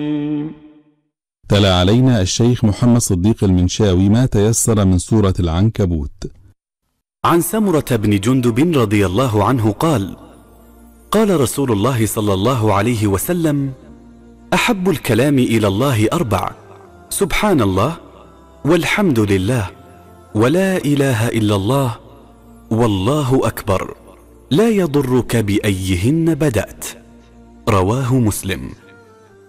تلا علينا الشيخ محمد صديق المنشاوي ما تيسر من سورة العنكبوت. عن سمرة بن جندب رضي الله عنه قال: قال رسول الله صلى الله عليه وسلم: أحب الكلام إلى الله 4: سبحان الله، والحمد لله، ولا إله إلا الله، والله أكبر، لا يضرك بأيهن بدأت. رواه مسلم.